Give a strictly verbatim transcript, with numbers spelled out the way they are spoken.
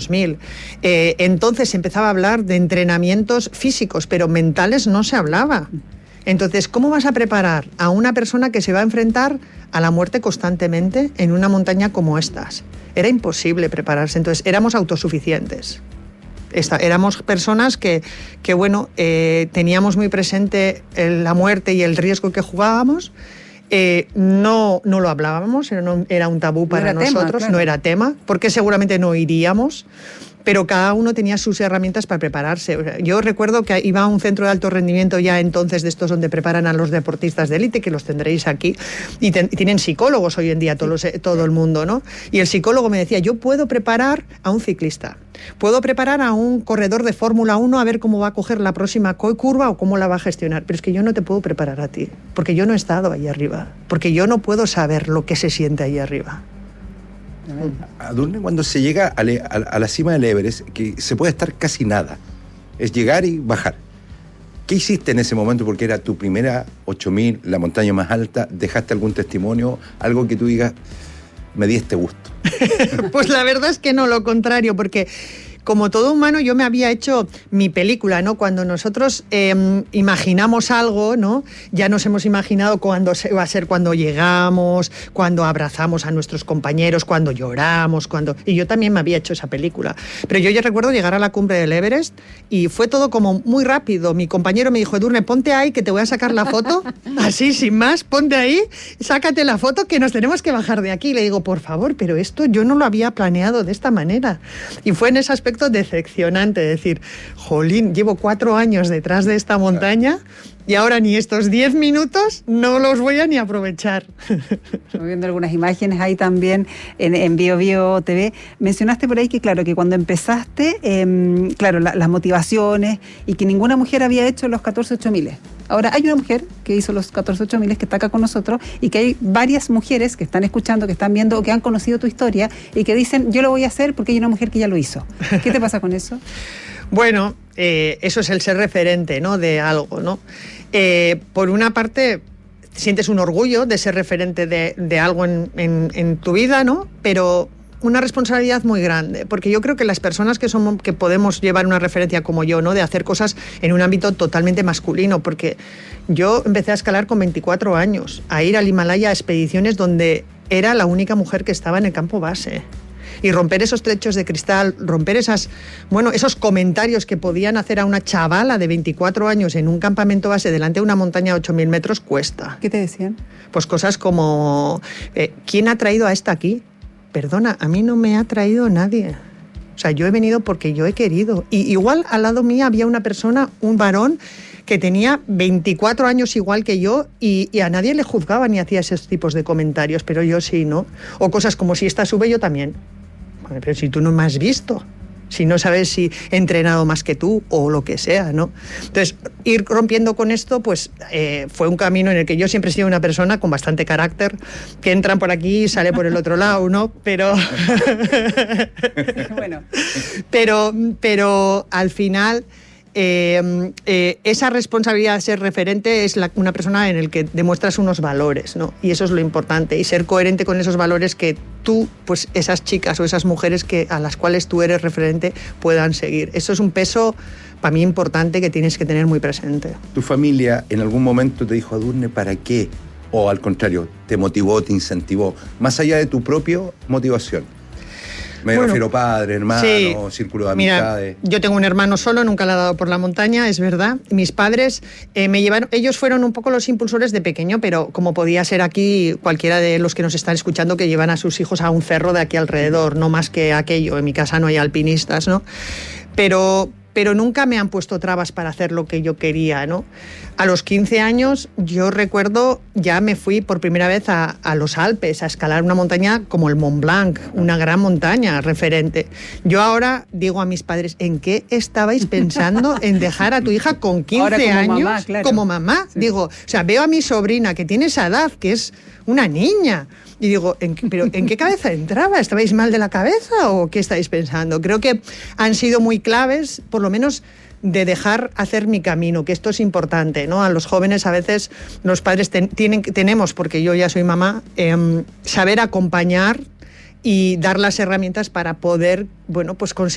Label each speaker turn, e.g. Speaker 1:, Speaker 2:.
Speaker 1: dos mil. Eh, entonces se empezaba a hablar de entrenamientos físicos, pero mentales no se hablaba. Entonces, ¿cómo vas a preparar a una persona que se va a enfrentar a la muerte constantemente en una montaña como estas? Era imposible prepararse, entonces éramos autosuficientes. Esta, éramos personas que, que bueno, eh, teníamos muy presente el, la muerte y el riesgo que jugábamos. Eh, no, no lo hablábamos, era, no, era un tabú para
Speaker 2: no era
Speaker 1: nosotros,
Speaker 2: tema, claro.
Speaker 1: No era tema, porque seguramente no iríamos. Pero cada uno tenía sus herramientas para prepararse. Yo recuerdo que iba a un centro de alto rendimiento ya entonces, de estos donde preparan a los deportistas de élite, que los tendréis aquí, y, ten, y tienen psicólogos hoy en día todo, los, todo el mundo, ¿no? Y el psicólogo me decía, yo puedo preparar a un ciclista, puedo preparar a un corredor de Fórmula uno a ver cómo va a coger la próxima curva o cómo la va a gestionar, pero es que yo no te puedo preparar a ti, porque yo no he estado ahí arriba, porque yo no puedo saber lo que se siente ahí arriba.
Speaker 3: Adurne, cuando se llega a, le, a, a la cima del Everest, que se puede estar casi nada, es llegar y bajar. ¿Qué hiciste en ese momento? Porque era tu primera ocho mil, la montaña más alta. ¿Dejaste algún testimonio? Algo que tú digas, me di este gusto.
Speaker 1: Pues la verdad es que no, lo contrario, porque como todo humano yo me había hecho mi película, ¿no? Cuando nosotros eh, imaginamos algo, ¿no? Ya nos hemos imaginado cuándo va a ser, cuando llegamos, cuando abrazamos a nuestros compañeros, cuando lloramos, cuando... Y yo también me había hecho esa película. Pero yo ya recuerdo llegar a la cumbre del Everest y fue todo como muy rápido. Mi compañero me dijo, Edurne, ponte ahí que te voy a sacar la foto. Así, sin más, ponte ahí, sácate la foto que nos tenemos que bajar de aquí. Le digo, por favor, pero esto yo no lo había planeado de esta manera. Y fue en ese aspecto decepcionante, decir, jolín, llevo cuatro años detrás de esta montaña y ahora ni estos diez minutos no los voy a ni aprovechar.
Speaker 2: Estoy viendo algunas imágenes ahí también en, en Bio Bio T V. Mencionaste por ahí que, claro, que cuando empezaste, eh, claro, la, las motivaciones y que ninguna mujer había hecho los catorce ocho mil. Ahora hay una mujer que hizo los catorce ocho mil que está acá con nosotros y que hay varias mujeres que están escuchando, que están viendo o que han conocido tu historia y que dicen, yo lo voy a hacer porque hay una mujer que ya lo hizo. ¿Qué te pasa con eso?
Speaker 1: Bueno, eh, eso es el ser referente, ¿no? De algo, ¿no? Eh, por una parte, sientes un orgullo de ser referente de, de algo en, en, en tu vida, ¿no? Pero una responsabilidad muy grande, porque yo creo que las personas que somos, que podemos llevar una referencia como yo, ¿no? De hacer cosas en un ámbito totalmente masculino, porque yo empecé a escalar con veinticuatro años, a ir al Himalaya a expediciones donde era la única mujer que estaba en el campo base. Y romper esos techos de cristal, romper esas, bueno, esos comentarios que podían hacer a una chavala de veinticuatro años en un campamento base delante de una montaña de ocho mil metros cuesta.
Speaker 2: ¿Qué te decían?
Speaker 1: Pues cosas como, eh, ¿quién ha traído a esta aquí? Perdona, a mí no me ha traído nadie. O sea, yo he venido porque yo he querido. Y igual al lado mío había una persona, un varón, que tenía veinticuatro años igual que yo y, y a nadie le juzgaba ni hacía esos tipos de comentarios, pero yo sí, ¿no? O cosas como, si esta sube, yo también. Bueno, pero si tú no me has visto, si no sabes si he entrenado más que tú o lo que sea, ¿no? Entonces, ir rompiendo con esto, pues eh, fue un camino en el que yo siempre he sido una persona con bastante carácter, que entran por aquí y sale por el otro lado, ¿no? Pero,
Speaker 2: bueno.
Speaker 1: pero, pero al final... Eh, eh, esa responsabilidad de ser referente es la, una persona en el que demuestras unos valores, ¿no? Y eso es lo importante, y ser coherente con esos valores que tú, pues esas chicas o esas mujeres que, a las cuales tú eres referente puedan seguir. Eso es un peso para mí importante que tienes que tener muy presente.
Speaker 3: ¿Tu familia en algún momento te dijo, Adurne, ¿para qué? O al contrario, te motivó, te incentivó, más allá de tu propia motivación? Me bueno, refiero padre, hermano, sí, círculo de amistades.
Speaker 1: Mira, yo tengo un hermano solo, nunca le ha dado por la montaña, es verdad. Mis padres eh, me llevaron, ellos fueron un poco los impulsores de pequeño, pero como podía ser aquí cualquiera de los que nos están escuchando que llevan a sus hijos a un cerro de aquí alrededor, no más que aquello. En mi casa no hay alpinistas, ¿no? Pero... pero nunca me han puesto trabas para hacer lo que yo quería, ¿no? A los quince años, yo recuerdo, ya me fui por primera vez a, a los Alpes, a escalar una montaña como el Mont Blanc, una gran montaña referente. Yo ahora digo a mis padres, ¿en qué estabais pensando en dejar a tu hija con quince años
Speaker 2: mamá, claro.
Speaker 1: como mamá? Sí. Digo, o sea, veo a mi sobrina que tiene esa edad, que es una niña, y digo, ¿en qué, pero ¿en qué cabeza entraba? ¿Estabais mal de la cabeza o qué estáis pensando? Creo que han sido muy claves, por lo menos de dejar hacer mi camino, que esto es importante, ¿no? A los jóvenes a veces los padres ten, tienen, tenemos, porque yo ya soy mamá, eh, saber acompañar y dar las herramientas para poder, bueno, pues conseguir